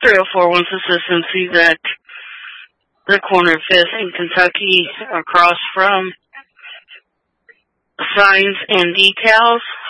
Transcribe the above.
3041 Consistency at the corner of 5th in Kentucky, across from Signs and Decals.